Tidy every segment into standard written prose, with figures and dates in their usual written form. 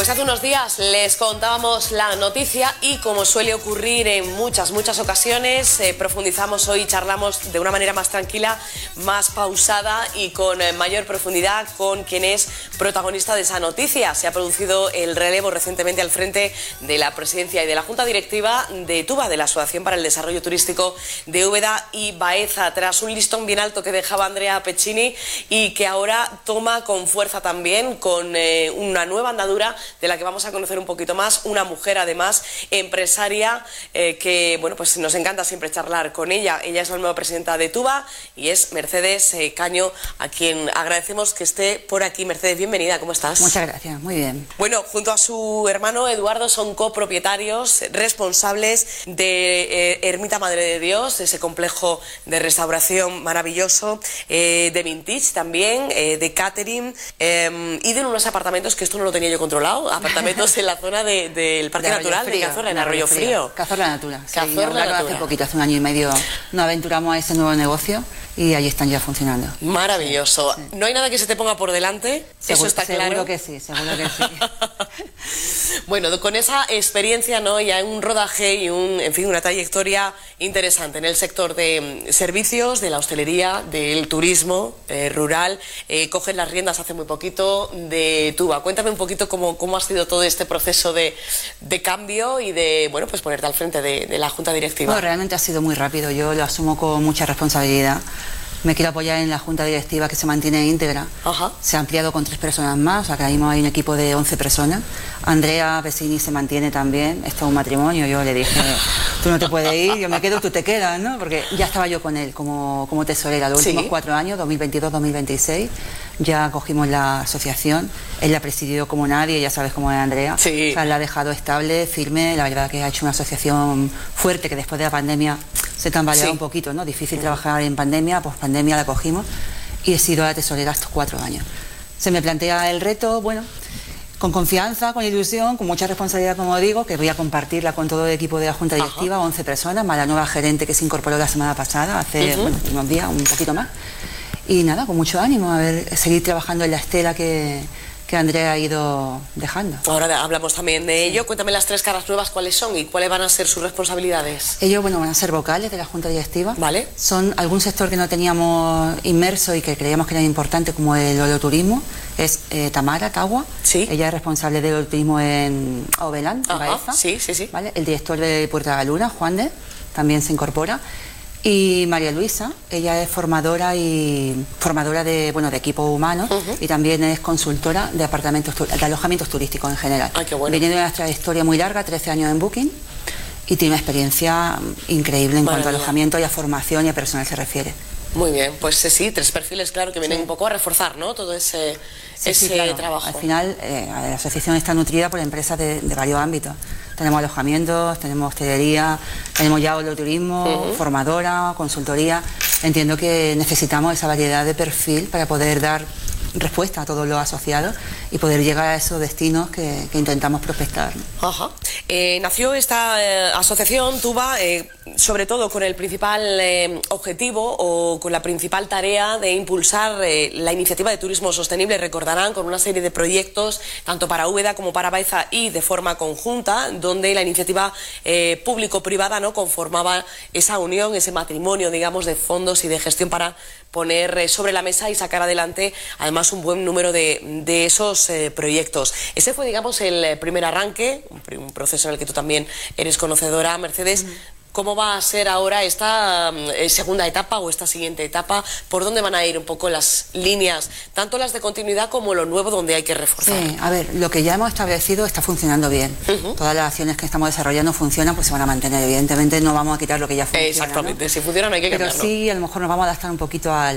Pues hace unos días les contábamos la noticia y, como suele ocurrir en muchas ocasiones, profundizamos hoy, charlamos de una manera más tranquila, más pausada y con mayor profundidad con quien es protagonista de esa noticia. Se ha producido el relevo recientemente al frente de la presidencia y de la Junta Directiva de TUBA, de la Asociación para el Desarrollo Turístico de Úbeda y Baeza, tras un listón bien alto que dejaba Andrea Pecini y que ahora toma con fuerza también, con una nueva andadura de la que vamos a conocer un poquito más, una mujer además empresaria que, bueno, pues nos encanta siempre charlar con ella. Ella es la nueva presidenta de TUBA y es Mercedes Caño, a quien agradecemos que esté por aquí. Mercedes, bienvenida, ¿cómo estás? Muchas gracias, muy bien. Bueno, junto a su hermano Eduardo son copropietarios, responsables de Ermita Madre de Dios, ese complejo de restauración maravilloso, de vintage también, de catering y de unos apartamentos que esto no lo tenía yo controlado, apartamentos en la zona del Parque Natural de Cazorla, en Arroyo Frío. Cazorla Natura. Sí, Cazorla Natura. Hace poquito, hace un año y medio, nos aventuramos a ese nuevo negocio y ahí están ya funcionando. Maravilloso. Sí. ¿No hay nada que se te ponga por delante? Eso está claro. Seguro que sí, seguro que sí. Bueno, con esa experiencia, ¿no? Ya un rodaje y en fin, una trayectoria interesante en el sector de servicios, de la hostelería, del turismo rural. Cogen las riendas hace muy poquito de TUBA. Cuéntame un poquito cómo ha sido todo este proceso de cambio y de, bueno, pues ponerte al frente de la Junta Directiva. Bueno, realmente ha sido muy rápido. Yo lo asumo con mucha responsabilidad. Me quiero apoyar en la Junta Directiva, que se mantiene íntegra. Ajá. Se ha ampliado con 3 personas más, o sea que ahora mismo hay un equipo de 11 personas. Andrea Pecini se mantiene también, esto es un matrimonio. Yo le dije, tú no te puedes ir, yo me quedo, tú te quedas, ¿no? Porque ya estaba yo con él como tesorera los últimos 4 años, 2022-2026. Ya cogimos la asociación, él la ha presidido como nadie, ya sabes cómo es Andrea. Sí. O sea, la ha dejado estable, firme, la verdad que ha hecho una asociación fuerte, que después de la pandemia se tambaleaba un poquito, ¿no? Difícil trabajar en pandemia, pues pandemia la cogimos y he sido la tesorera estos 4 años. Se me plantea el reto, bueno, con confianza, con ilusión, con mucha responsabilidad, como digo, que voy a compartirla con todo el equipo de la Junta Directiva, 11 personas, más la nueva gerente que se incorporó la semana pasada, hace unos días, un poquito más. Y nada, con mucho ánimo, a ver, seguir trabajando en la estela que Andrea ha ido dejando. Ahora hablamos también de ello. Cuéntame las 3 caras nuevas, ¿cuáles son y cuáles van a ser sus responsabilidades? Ellos, bueno, van a ser vocales de la Junta Directiva. Vale. Son algún sector que no teníamos inmerso y que creíamos que era importante, como el oloturismo. Es Tamara Cagua. Sí. Ella es responsable del oloturismo en Ovelán, en Baeza. Sí. ¿Vale? El director de Puerta de la Luna, Juan de, también se incorpora. Y María Luisa, ella es formadora de equipos humanos y también es consultora de de alojamientos turísticos en general. Ay, qué bueno. Viene de una trayectoria muy larga, 13 años en Booking, y tiene una experiencia increíble en cuanto a alojamiento y a formación y a personal se refiere. Muy bien, pues sí, 3 perfiles, claro, que vienen un poco a reforzar, ¿no? Todo ese claro. Trabajo. Al final, la asociación está nutrida por empresas de varios ámbitos. Tenemos alojamientos, tenemos hostelería, tenemos ya oloturismo, formadora, consultoría. Entiendo que necesitamos esa variedad de perfil para poder dar respuesta a todos los asociados y poder llegar a esos destinos que intentamos prospectar. Ajá. Nació esta asociación TUBA sobre todo con el principal objetivo o con la principal tarea de impulsar la iniciativa de turismo sostenible. Recordarán, con una serie de proyectos tanto para Úbeda como para Baeza y de forma conjunta, donde la iniciativa público-privada, ¿no?, conformaba esa unión, ese matrimonio, digamos, de fondos y de gestión para poner sobre la mesa y sacar adelante además un buen número de esos proyectos. Ese fue, digamos, el primer arranque, un proceso en el que tú también eres conocedora, Mercedes. ¿Cómo va a ser ahora esta segunda etapa o esta siguiente etapa? ¿Por dónde van a ir un poco las líneas, tanto las de continuidad como lo nuevo donde hay que reforzar? Sí, a ver, lo que ya hemos establecido está funcionando bien. Todas las acciones que estamos desarrollando funcionan, pues se van a mantener. Evidentemente no vamos a quitar lo que ya funciona. Exactamente, ¿no? Si funciona no hay que cambiarlo. Pero sí, a lo mejor nos vamos a adaptar un poquito a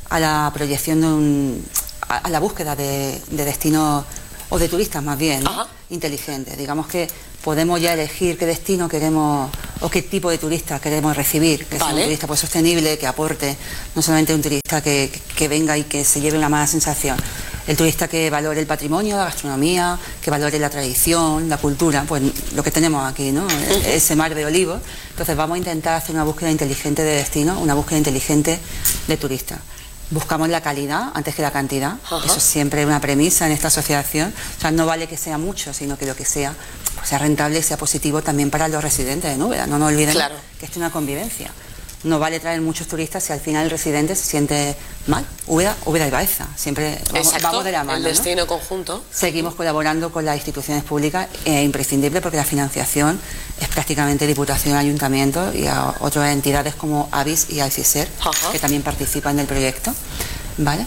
la proyección a la búsqueda de destinos, o de turistas más bien, ¿no? Inteligentes. Digamos que podemos ya elegir qué destino queremos o qué tipo de turista queremos recibir, que sea un turista pues sostenible, que aporte, no solamente un turista que venga y que se lleve una mala sensación. El turista que valore el patrimonio, la gastronomía, que valore la tradición, la cultura, pues lo que tenemos aquí, ¿no? Ese mar de olivos. Entonces vamos a intentar hacer una búsqueda inteligente de destino, una búsqueda inteligente de turistas. Buscamos la calidad antes que la cantidad. Ajá. Eso es siempre una premisa en esta asociación. O sea, no vale que sea mucho, sino que lo que sea, pues sea rentable y sea positivo también para los residentes de Úbeda. No nos olviden que esto es una convivencia. No vale traer muchos turistas si al final el residente se siente mal. Úbeda y Baeza, siempre vamos de la mano. El destino conjunto. Seguimos colaborando con las instituciones públicas, imprescindible, porque la financiación es prácticamente Diputación, Ayuntamiento y a otras entidades como Avis y Alciser, que también participan del proyecto, ¿vale?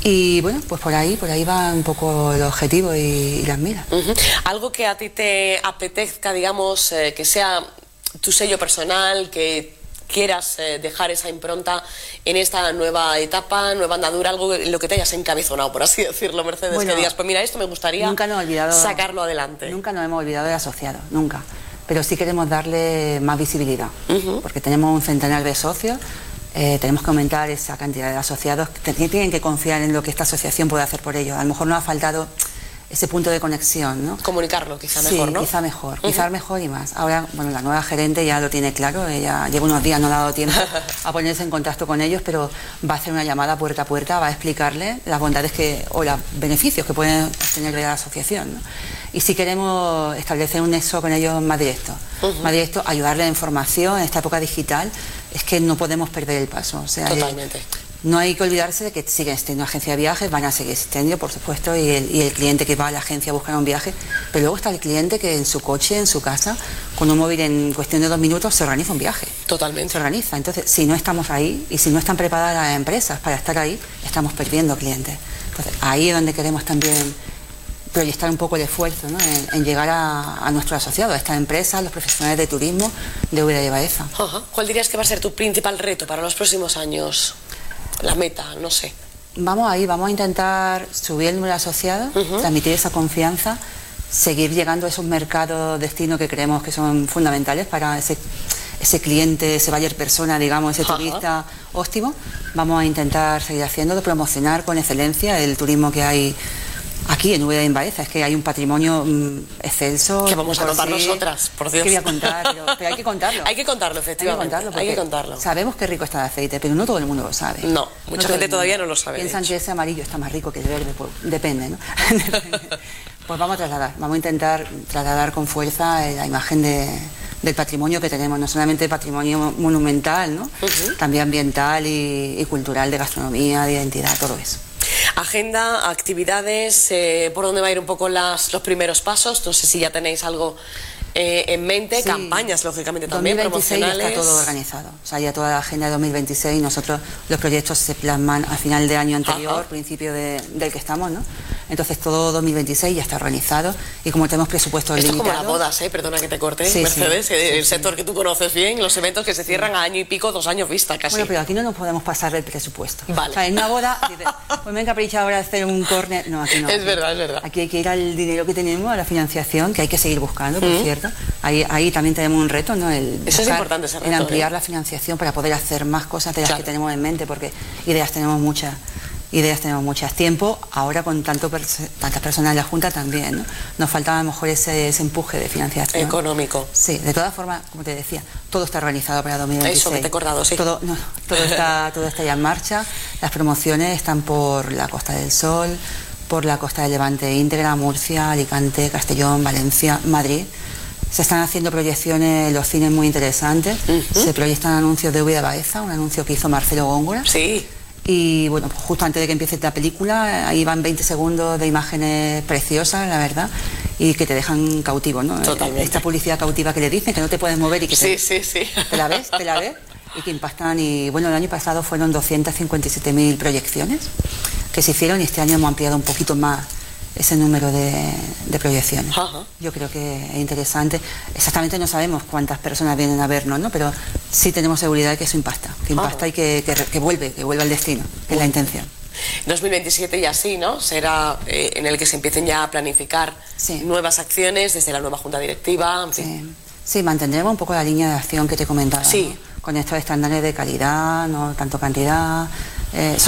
Y bueno, pues por ahí va un poco el objetivo y las miras. Algo que a ti te apetezca, digamos, que sea tu sello personal, que quieras dejar esa impronta en esta nueva etapa, nueva andadura, algo en lo que te hayas encabezonado, por así decirlo, Mercedes, bueno, que digas, pues mira, esto me gustaría sacarlo adelante. Nunca nos hemos olvidado del asociado, nunca. Pero sí queremos darle más visibilidad, porque tenemos un centenar de socios, tenemos que aumentar esa cantidad de asociados que tienen que confiar en lo que esta asociación puede hacer por ellos. A lo mejor nos ha faltado ese punto de conexión, ¿no? Comunicarlo quizá mejor, ¿no? Quizá mejor y más. Ahora, bueno, la nueva gerente ya lo tiene claro, ella lleva unos días, no le ha dado tiempo a ponerse en contacto con ellos, pero va a hacer una llamada puerta a puerta, va a explicarle las bondades o los beneficios que pueden obtener de la asociación, ¿no? Y si queremos establecer un nexo con ellos más directo, ayudarle a información en esta época digital, es que no podemos perder el paso. O sea, totalmente. No hay que olvidarse de que siguen existiendo agencias de viajes, van a seguir existiendo, por supuesto, y el cliente que va a la agencia a buscar un viaje, pero luego está el cliente que en su coche, en su casa, con un móvil en cuestión de 2 minutos se organiza un viaje. Totalmente. Se organiza. Entonces, si no estamos ahí y si no están preparadas las empresas para estar ahí, estamos perdiendo clientes. Entonces, ahí es donde queremos también proyectar un poco el esfuerzo, ¿no? en llegar a nuestros asociados, a estas empresas, los profesionales de turismo de Úbeda y Baeza. ¿Cuál dirías que va a ser tu principal reto para los próximos años? La meta, no sé. Vamos a intentar subir el número de asociados, transmitir esa confianza, seguir llegando a esos mercados destino que creemos que son fundamentales para ese cliente, ese buyer persona, digamos, ese turista óptimo. Vamos a intentar seguir haciéndolo, promocionar con excelencia el turismo que hay aquí en Úbeda y en Baeza. Es que hay un patrimonio excelso. Que vamos a contar nosotras, por Dios. Que voy a contar, pero hay que contarlo. Hay que contarlo, efectivamente. Hay que contarlo. Sabemos qué rico está el aceite, pero no todo el mundo lo sabe. No, mucha gente todavía no lo sabe. Piensan que ese amarillo está más rico que el verde, pues depende, ¿no? Pues vamos a intentar trasladar con fuerza la imagen del patrimonio que tenemos, no solamente patrimonio monumental, ¿no? También ambiental y cultural, de gastronomía, de identidad, todo eso. Agenda, actividades, ¿por dónde va a ir un poco los primeros pasos? No sé si ya tenéis algo en mente, campañas, lógicamente, también 2026 promocionales. Ya está todo organizado, o sea, ya toda la agenda de 2026, nosotros los proyectos se plasman a final de año anterior, principio del que estamos, ¿no? Entonces todo 2026 ya está organizado y como tenemos presupuestos limitados... Esto es como las bodas, perdona que te corte, Mercedes, el sector que tú conoces bien, los eventos que se cierran a año y pico, 2 años vista casi. Bueno, pero aquí no nos podemos pasar el presupuesto. Vale. O sea, en una boda, pues me he encaprichado ahora de hacer un córner. No, aquí no. Es verdad. Aquí hay que ir al dinero que tenemos, a la financiación, que hay que seguir buscando, por cierto. Ahí también tenemos un reto, ¿no? Eso es importante, ese reto. En ampliar la financiación para poder hacer más cosas de las que tenemos en mente, porque ideas tenemos muchas. Tiempo, ahora con tantas personas en la Junta también, ¿no? Nos faltaba a lo mejor ese empuje de financiación. Económico. Sí, de todas formas, como te decía, todo está organizado para 2026. Eso que te he acordado, sí. Todo está ya en marcha. Las promociones están por la Costa del Sol, por la Costa del Levante íntegra, Murcia, Alicante, Castellón, Valencia, Madrid. Se están haciendo proyecciones en los cines muy interesantes. Se proyectan anuncios de Úbeda y Baeza, un anuncio que hizo Marcelo Góngora. Sí. Y bueno, pues justo antes de que empiece la película, ahí van 20 segundos de imágenes preciosas, la verdad, y que te dejan cautivo, ¿no? Totalmente. Esta publicidad cautiva que le dicen, que no te puedes mover y que sí. ¿Te la ves? Y que impactan. Y bueno, el año pasado fueron 257.000 proyecciones que se hicieron y este año hemos ampliado un poquito más ese número de proyecciones. Yo creo que es interesante. Exactamente no sabemos cuántas personas vienen a vernos, ¿no? Pero sí tenemos seguridad de que eso impacta, y que vuelve al destino, que es la intención. 2027 ya sí, ¿no? Será en el que se empiecen ya a planificar nuevas acciones desde la nueva Junta Directiva, en fin. Sí, mantendremos un poco la línea de acción que te comentaba, sí, ¿no? Con estos estándares de calidad, no tanto cantidad.